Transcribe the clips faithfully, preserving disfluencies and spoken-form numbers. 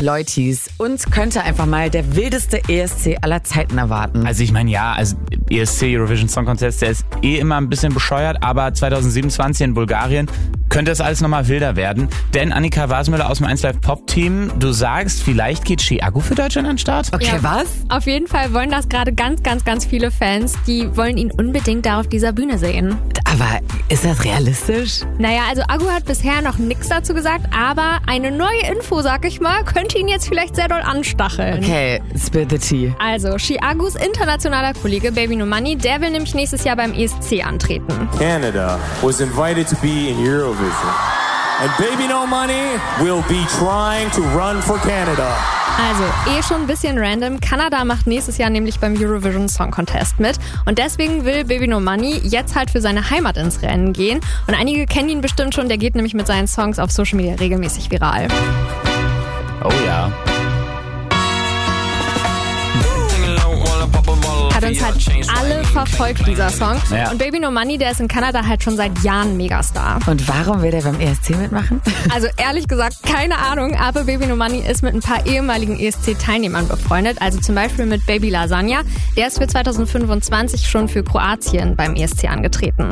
Leutis, uns könnte einfach mal der wildeste E S C aller Zeiten erwarten. Also ich meine, ja, also E S C, Eurovision Song Contest, der ist eh immer ein bisschen bescheuert, aber zwanzig siebenundzwanzig in Bulgarien könnte es alles nochmal wilder werden. Denn Annika Wasmüller aus dem eins Live Pop Team, du sagst, vielleicht geht Chiago für Deutschland an den Start? Okay, Ja. was? Auf jeden Fall wollen das gerade ganz, ganz, ganz viele Fans. Die wollen ihn unbedingt da auf dieser Bühne sehen. Aber ist das realistisch? Naja, also Agu hat bisher noch nichts dazu gesagt, aber eine neue Info, sag ich mal, könnte ihn jetzt vielleicht sehr doll anstacheln. Okay, spill the tea. Also, Chiagus internationaler Kollege Baby No Money, der will nämlich nächstes Jahr beim E S C antreten. Canada was invited to be in Eurovision. And Baby No Money will be trying to run for Canada. Also, eh schon ein bisschen random. Kanada macht nächstes Jahr nämlich beim Eurovision Song Contest mit. Und deswegen will Baby No Money jetzt halt für seine Heimat ins Rennen gehen. Und einige kennen ihn bestimmt schon, der geht nämlich mit seinen Songs auf Social Media regelmäßig viral. Oh ja. Hat uns halt alle verfolgt, dieser Song. Ja. Und Baby No Money, der ist in Kanada halt schon seit Jahren Megastar. Und warum will der beim E S C mitmachen? Also ehrlich gesagt, keine Ahnung, aber Baby No Money ist mit ein paar ehemaligen E S C-Teilnehmern befreundet. Also zum Beispiel mit Baby Lasagna. Der ist für zwanzig fünfundzwanzig schon für Kroatien beim E S C angetreten.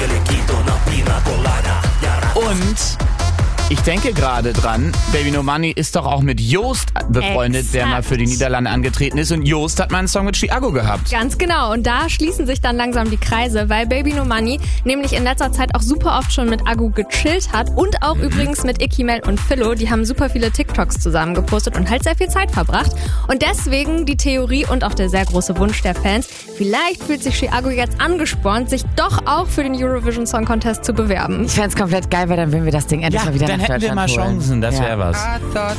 Und ich denke gerade dran, Baby No Money ist doch auch mit Joost befreundet, Exakt. der mal für die Niederlande angetreten ist. Und Joost hat mal einen Song mit Chiago gehabt. Ganz genau. Und da schließen sich dann langsam die Kreise, weil Baby No Money nämlich in letzter Zeit auch super oft schon mit Agu gechillt hat. Und auch übrigens mit Ikimel und Philo. Die haben super viele TikToks zusammen gepostet und halt sehr viel Zeit verbracht. Und deswegen die Theorie und auch der sehr große Wunsch der Fans, vielleicht fühlt sich Chiago jetzt angespornt, sich doch auch für den Eurovision Song Contest zu bewerben. Ich fänd's komplett geil, weil dann würden wir das Ding endlich mal wieder dann nach hätten wir Deutschland mal holen. Chancen, das Ja. wäre was.